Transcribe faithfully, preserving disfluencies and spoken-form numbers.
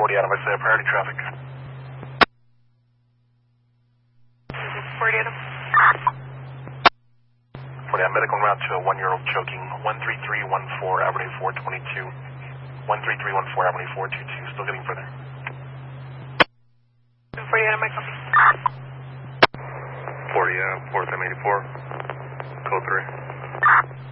forty Adam, I say priority traffic. forty Adam. forty Adam, medical en route to a one-year-old choking, one three three one four Avenue four twenty-two. one three three one four Avenue four twenty-two, still getting further. forty Adam, I copy. forty, uh, fourth M eighty-four, code three.